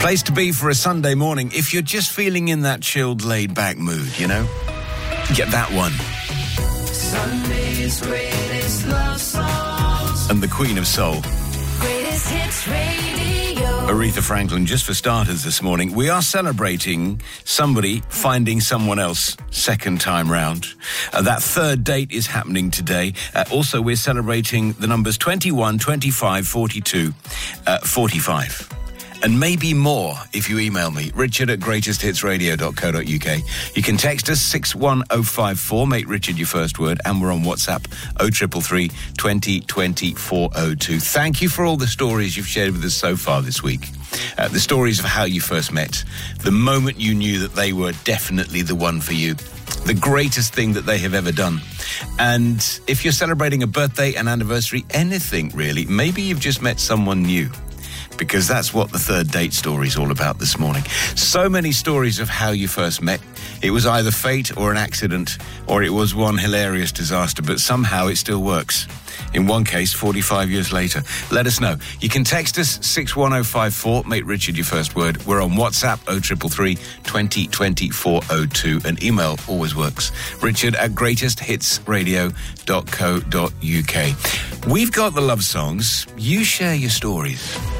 Place to be for a Sunday morning if you're just feeling in that chilled, laid-back mood, you know? Get that one. Sunday's greatest love songs. And the Queen of Soul. Greatest hits radio. Aretha Franklin, just for starters this morning. We are celebrating somebody finding someone else second time round. That third date is happening today. Also, we're celebrating the numbers 21, 25, 42, 45. And maybe more if you email me, richard@greatesthitsradio.co.uk. You can text us 61054, make Richard your first word, and we're on WhatsApp 0333 20 20 402. Thank you for all the stories you've shared with us so far this week. The stories of how you first met, the moment you knew that they were definitely the one for you, the greatest thing that they have ever done. And if you're celebrating a birthday, an anniversary, anything really, maybe you've just met someone new. Because that's what the third date story is all about this morning. So many stories of how you first met. It was either fate or an accident, or it was one hilarious disaster, but somehow it still works. In one case, 45 years later. Let us know. You can text us 61054, make Richard your first word. We're on WhatsApp 0333 20 20 402, and email always works. Richard@greatesthitsradio.co.uk. We've got the love songs. You share your stories.